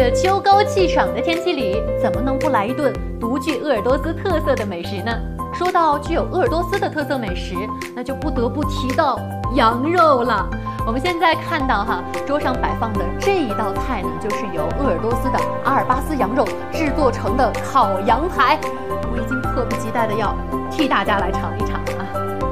这秋高气爽的天气里，怎么能不来一顿独具鄂尔多斯特色的美食呢？说到具有鄂尔多斯的特色美食，那就不得不提到羊肉了。我们现在看到桌上摆放的这一道菜呢，就是由鄂尔多斯的阿尔巴斯羊肉制作成的烤羊排。我已经迫不及待的要替大家来尝一尝了。